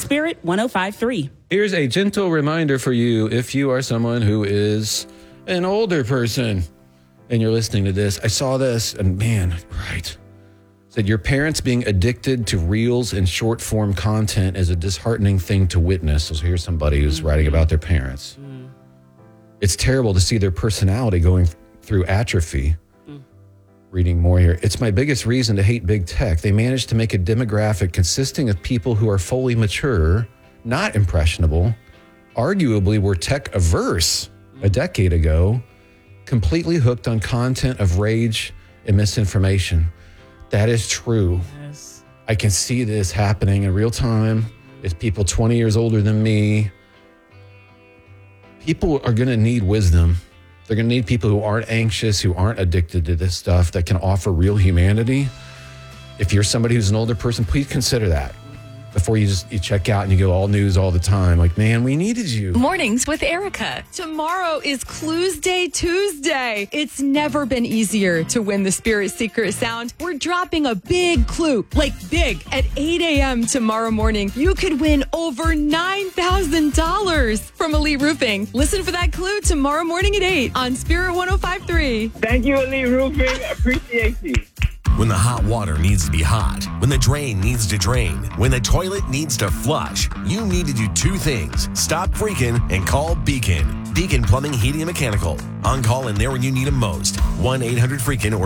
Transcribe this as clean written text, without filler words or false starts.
Spirit 105.3. Here's a gentle reminder for you if you are someone who is an older person and you're listening to this. I saw this and man, right. Said your parents being addicted to reels and short form content is a disheartening thing to witness. So here's somebody who's writing about their parents. It's terrible to see their personality going through atrophy. Reading more here. It's my biggest reason to hate big tech. They managed to make a demographic consisting of people who are fully mature, not impressionable, arguably were tech averse a decade ago, completely hooked on content of rage and misinformation. That is true. Yes. I can see this happening in real time. It's people 20 years older than me. People are going to need wisdom. They're going to need people who aren't anxious, who aren't addicted to this stuff, that can offer real humanity. If you're somebody who's an older person, please consider that before you check out and you go all news all the time. Like, man, we needed you. Mornings with Erica. Tomorrow is Clues Day Tuesday. It's never been easier to win the Spirit Secret Sound. We're dropping a big clue, like big, at 8 a.m. tomorrow morning. You could win over $9,000 from Elite Roofing. Listen for that clue tomorrow morning at 8 on Spirit 105.3. Thank you, Elite Roofing. Appreciate you. When the hot water needs to be hot, when the drain needs to drain, when the toilet needs to flush, you need to do two things. Stop freaking and call Beacon. Beacon Plumbing, Heating, and Mechanical. On call and there when you need them most. 1-800-FREAKIN' or